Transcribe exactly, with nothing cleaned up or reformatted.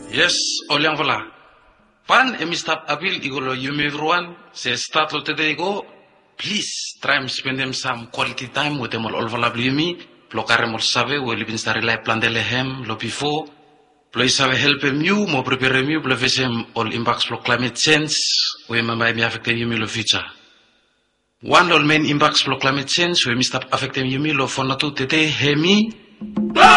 Yes, oliang vola. Pan emistap abil igolo yumi everyone. Se start lo today go. Please try and spend them some quality time with them all vola yumi. Plo kare mol save we libin stari lai plan de lehem lo before. Plo isave help em you mo prepare em you plo vesem all impacts plo climate change. We mamai mi affect yumi lo future. One all main impacts plo climate change we mistap affect yumi lo fonatu today hemi.